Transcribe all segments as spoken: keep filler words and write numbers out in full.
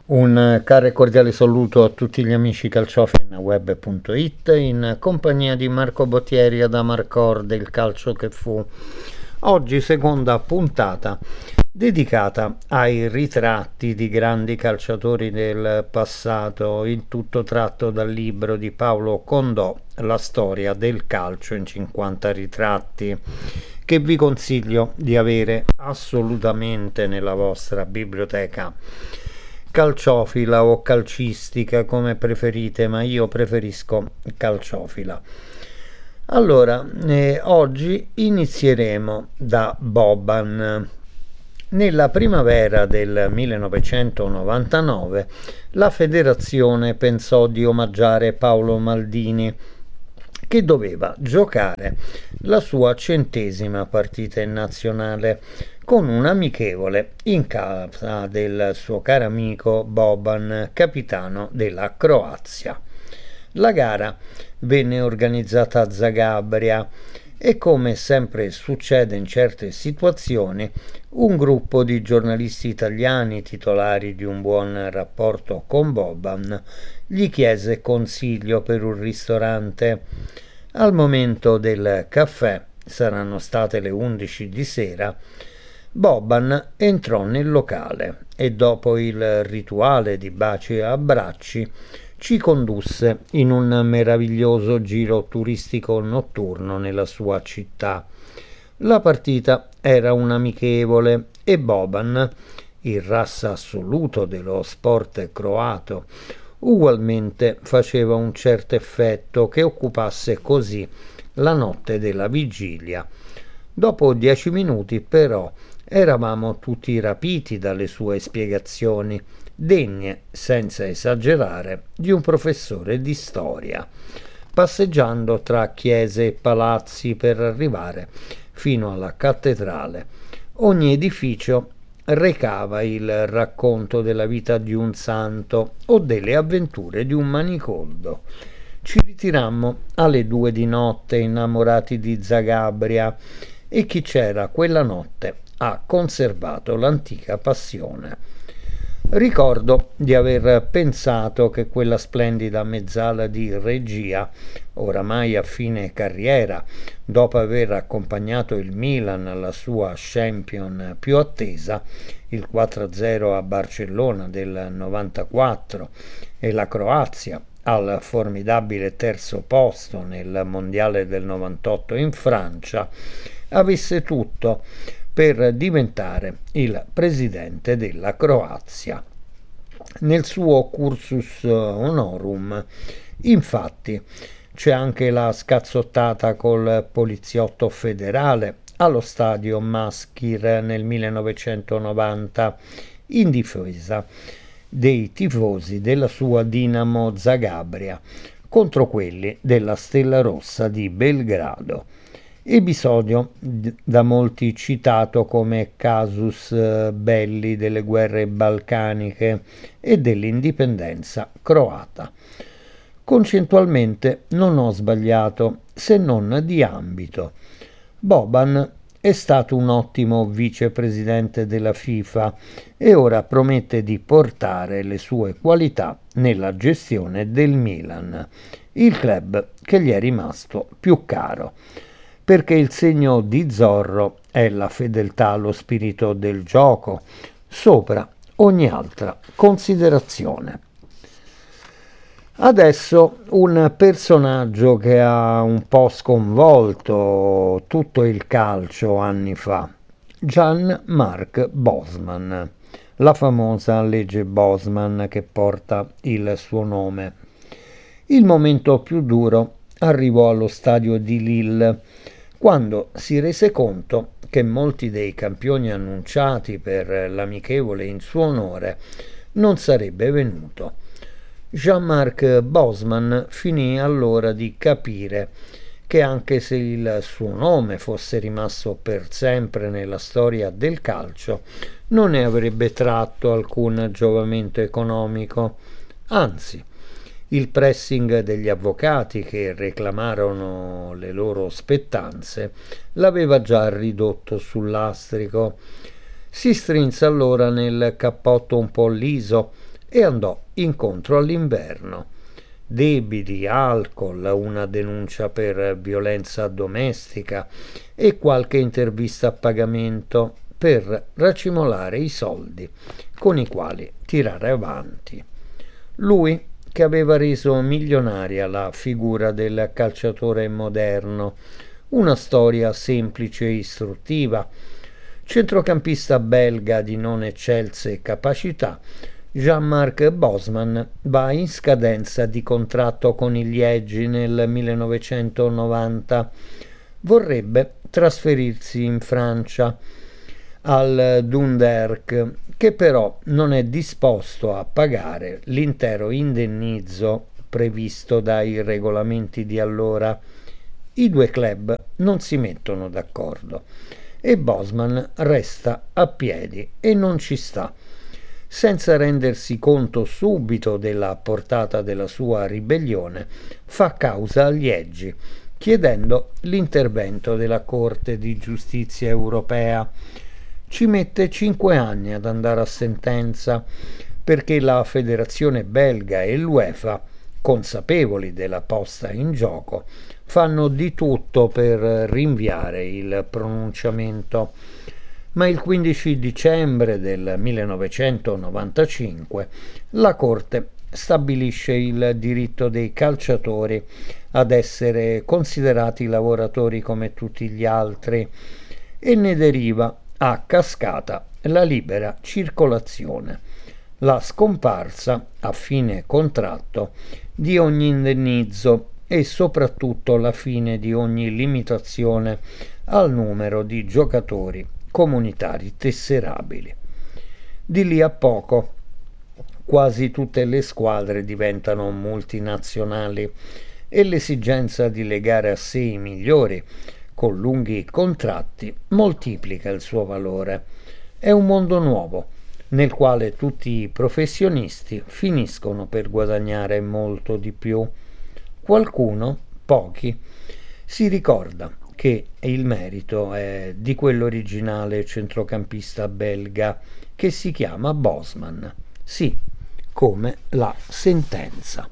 Un caro e cordiale saluto a tutti gli amici calciofilmweb punto it in compagnia di Marco Bottieri ad Amarcord del calcio che fu. Oggi seconda puntata dedicata ai ritratti di grandi calciatori del passato, il tutto tratto dal libro di Paolo Condò, La storia del calcio in cinquanta ritratti, che vi consiglio di avere assolutamente nella vostra biblioteca calciofila o calcistica, come preferite, ma io preferisco calciofila. Allora, eh, oggi inizieremo da Boban. Nella primavera del millenovecentonovantanove la federazione pensò di omaggiare Paolo Maldini, che doveva giocare la sua centesima partita in nazionale con un amichevole in casa del suo caro amico Boban, capitano della Croazia. La gara venne organizzata a Zagabria e, come sempre succede in certe situazioni, un gruppo di giornalisti italiani titolari di un buon rapporto con Boban gli chiese consiglio per un ristorante. Al momento del caffè, saranno state le undici di sera, Boban entrò nel locale e, dopo il rituale di baci e abbracci, ci condusse in un meraviglioso giro turistico notturno nella sua città. La partita era un amichevole e Boban, il ras assoluto dello sport croato, ugualmente faceva un certo effetto che occupasse così la notte della vigilia. Dopo dieci minuti, però, eravamo tutti rapiti dalle sue spiegazioni, degne, senza esagerare, di un professore di storia, passeggiando tra chiese e palazzi per arrivare fino alla cattedrale. Ogni edificio recava il racconto della vita di un santo o delle avventure di un manicoldo. Ci ritirammo alle due di notte, innamorati di Zagabria, e chi c'era quella notte ha conservato l'antica passione. Ricordo di aver pensato che quella splendida mezzala di regia, oramai a fine carriera, dopo aver accompagnato il Milan alla sua Champion più attesa, il quattro a zero a Barcellona del novantaquattro, e la Croazia al formidabile terzo posto nel Mondiale del novantotto in Francia, avesse tutto per diventare il presidente della Croazia. Nel suo cursus honorum, infatti, c'è anche la scazzottata col poliziotto federale allo stadio Maschir nel millenovecentonovanta, in difesa dei tifosi della sua Dinamo Zagabria contro quelli della Stella Rossa di Belgrado. Episodio da molti citato come casus belli delle guerre balcaniche e dell'indipendenza croata. Concettualmente non ho sbagliato, se non di ambito. Boban è stato un ottimo vicepresidente della FIFA e ora promette di portare le sue qualità nella gestione del Milan, il club che gli è rimasto più caro, perché il segno di Zorro è la fedeltà allo spirito del gioco, sopra ogni altra considerazione. Adesso un personaggio che ha un po' sconvolto tutto il calcio anni fa, Jan-Marc Bosman, la famosa legge Bosman che porta il suo nome. Il momento più duro arrivò allo stadio di Lille, quando si rese conto che molti dei campioni annunciati per l'amichevole in suo onore non sarebbe venuto. Jan-Marc Bosman finì allora di capire che, anche se il suo nome fosse rimasto per sempre nella storia del calcio, non ne avrebbe tratto alcun giovamento economico. Anzi, il pressing degli avvocati che reclamarono le loro spettanze l'aveva già ridotto sul lastrico. Si strinse allora nel cappotto un po' liso e andò incontro all'inverno. Debiti, alcol, una denuncia per violenza domestica e qualche intervista a pagamento per racimolare i soldi con i quali tirare avanti. Lui, che aveva reso milionaria la figura del calciatore moderno, una storia semplice e istruttiva, centrocampista belga di non eccelse capacità, Jean-Marc Bosman va in scadenza di contratto con il Liegi nel millenovecentonovanta. Vorrebbe trasferirsi in Francia, al Dunderque, che però non è disposto a pagare l'intero indennizzo previsto dai regolamenti di allora. I due club non si mettono d'accordo e Bosman resta a piedi e non ci sta, senza rendersi conto subito della portata della sua ribellione. Fa causa a Liegi, chiedendo l'intervento della Corte di Giustizia europea. Ci mette cinque anni ad andare a sentenza, perché la federazione belga e l'UEFA, consapevoli della posta in gioco, fanno di tutto per rinviare il pronunciamento. Ma il quindici dicembre del millenovecentonovantacinque la Corte stabilisce il diritto dei calciatori ad essere considerati lavoratori come tutti gli altri e ne deriva a cascata la libera circolazione, la scomparsa a fine contratto di ogni indennizzo e soprattutto la fine di ogni limitazione al numero di giocatori comunitari tesserabili. Di lì a poco quasi tutte le squadre diventano multinazionali e l'esigenza di legare a sé i migliori con lunghi contratti moltiplica il suo valore. È un mondo nuovo nel quale tutti i professionisti finiscono per guadagnare molto di più. Qualcuno, pochi, si ricorda che il merito è di quell'originale centrocampista belga che si chiama Bosman, sì, come la sentenza.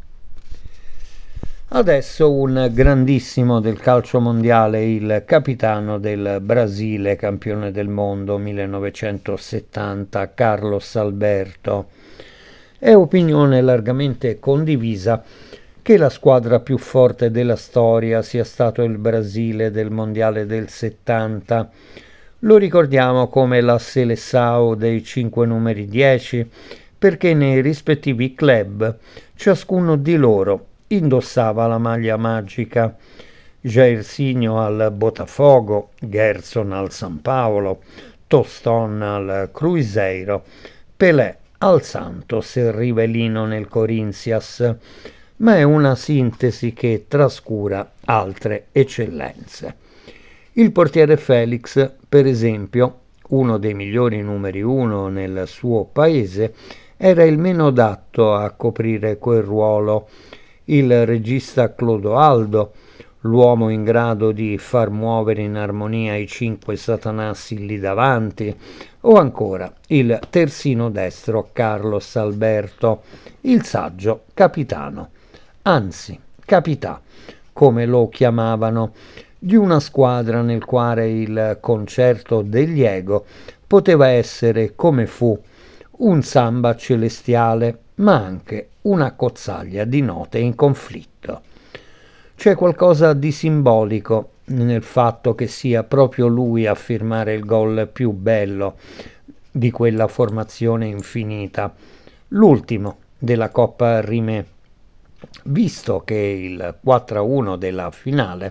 Adesso un grandissimo del calcio mondiale, il capitano del Brasile, campione del mondo millenovecentosettanta, Carlos Alberto. È opinione largamente condivisa che la squadra più forte della storia sia stato il Brasile del mondiale del settanta. Lo ricordiamo come la Seleção dei cinque numeri dieci, perché nei rispettivi club ciascuno di loro indossava la maglia magica. Jairzinho al Botafogo, Gerson al San Paolo, Tostón al Cruzeiro, Pelé al Santos e Rivellino nel Corinthians, ma è una sintesi che trascura altre eccellenze. Il portiere Félix, per esempio, uno dei migliori numeri uno nel suo paese, era il meno adatto a coprire quel ruolo. Il regista Clodoaldo, l'uomo in grado di far muovere in armonia i cinque satanassi lì davanti, o ancora il terzino destro Carlos Alberto, il saggio capitano, anzi capità, come lo chiamavano, di una squadra nel quale il concerto degli ego poteva essere, come fu, un samba celestiale, ma anche una cozzaglia di note in conflitto. C'è qualcosa di simbolico nel fatto che sia proprio lui a firmare il gol più bello di quella formazione infinita, l'ultimo della Coppa Rimè, visto che il quattro a uno della finale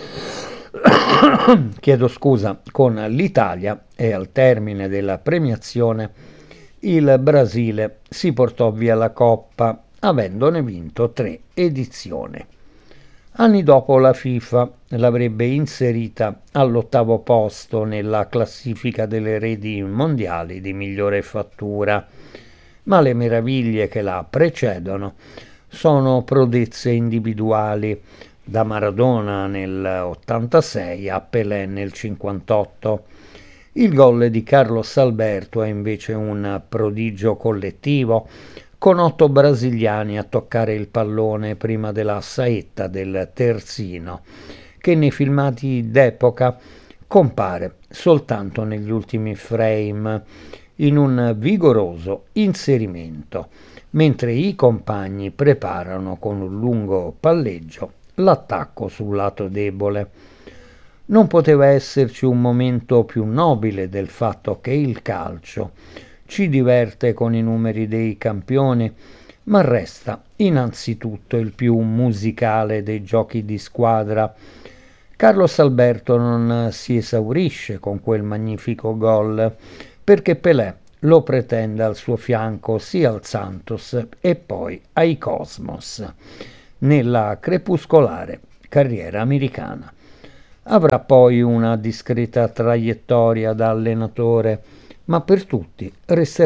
chiedo scusa con l'Italia e al termine della premiazione il Brasile si portò via la Coppa, avendone vinto tre edizioni. Anni dopo la FIFA l'avrebbe inserita all'ottavo posto nella classifica delle reti mondiali di migliore fattura, ma le meraviglie che la precedono sono prodezze individuali, da Maradona nel ottantasei a Pelé nel cinquantotto. Il gol di Carlos Alberto è invece un prodigio collettivo, con otto brasiliani a toccare il pallone prima della saetta del terzino, che nei filmati d'epoca compare soltanto negli ultimi frame in un vigoroso inserimento, mentre i compagni preparano con un lungo palleggio l'attacco sul lato debole. Non poteva esserci un momento più nobile del fatto che il calcio ci diverte con i numeri dei campioni, ma resta innanzitutto il più musicale dei giochi di squadra. Carlos Alberto non si esaurisce con quel magnifico gol, perché Pelé lo pretende al suo fianco sia al Santos e poi ai Cosmos, nella crepuscolare carriera americana. Avrà poi una discreta traiettoria da allenatore, ma per tutti resterà